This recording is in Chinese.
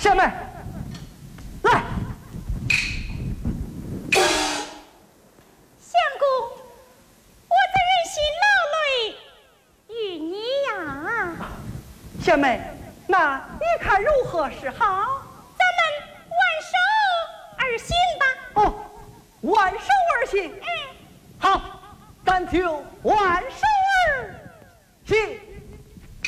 贤妹，来。 相公，我这忍心劳累与你呀。 贤妹，那你看如何是好？ 咱们挽手而行吧。 哦，挽手而行。 嗯， 好，咱就挽手